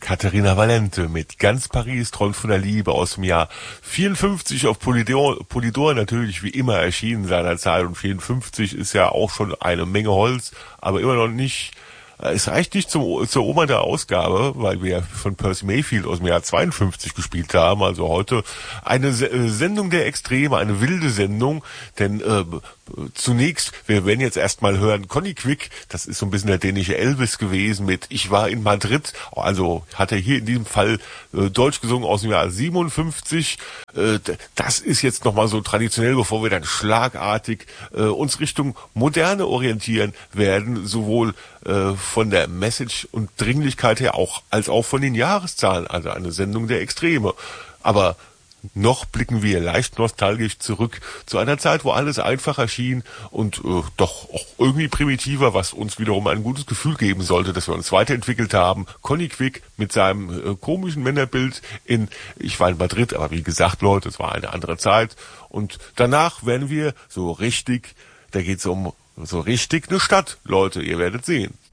Katharina Valente mit Ganz Paris träumt von der Liebe aus dem Jahr 54 auf Polydor natürlich wie immer erschienen seinerzeit, und 54 ist ja auch schon eine Menge Holz, aber immer noch nicht. Es reicht nicht zur Oma der Ausgabe, weil wir von Percy Mayfield aus dem Jahr 52 gespielt haben. Also heute eine Sendung der Extreme, eine wilde Sendung. Denn zunächst, wir werden jetzt erstmal hören, Conny Quick, das ist so ein bisschen der dänische Elvis gewesen mit Ich war in Madrid. Also hat er hier in diesem Fall Deutsch gesungen aus dem Jahr 57. Das ist jetzt nochmal so traditionell, bevor wir dann schlagartig uns Richtung Moderne orientieren werden, sowohl von der Message und Dringlichkeit her auch, als auch von den Jahreszahlen, also eine Sendung der Extreme. Aber noch blicken wir leicht nostalgisch zurück zu einer Zeit, wo alles einfacher schien und doch auch irgendwie primitiver, was uns wiederum ein gutes Gefühl geben sollte, dass wir uns weiterentwickelt haben. Conny Quick mit seinem komischen Männerbild Ich war in Madrid, aber wie gesagt, Leute, es war eine andere Zeit. Und danach werden wir so richtig, da geht's um so richtig eine Stadt, Leute, ihr werdet sehen.